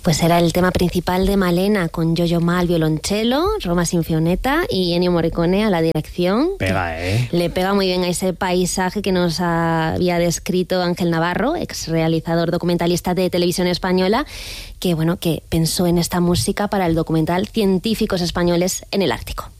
Pues era el tema principal de Malena, con Yo-Yo Ma al violonchelo, Roma Sinfionetta y Ennio Morricone a la dirección. Pega, ¿eh? Le pega muy bien a ese paisaje que nos había descrito Ángel Navarro, ex realizador documentalista de Televisión Española, que pensó en esta música para el documental Científicos Españoles en el Ártico.